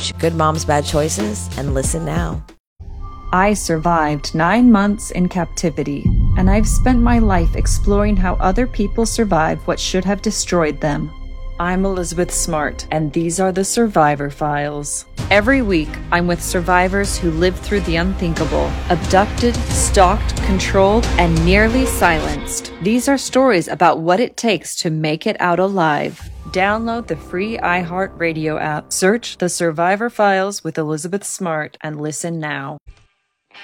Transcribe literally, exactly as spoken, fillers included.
Search Good Moms Bad Choices and listen now. I survived nine months in captivity, and I've spent my life exploring how other people survive what should have destroyed them. I'm Elizabeth Smart, and these are the Survivor Files. Every week, I'm with survivors who lived through the unthinkable, abducted, stalked, controlled, and nearly silenced. These are stories about what it takes to make it out alive. Download the free iHeartRadio app, search The Survivor Files with Elizabeth Smart, and listen now.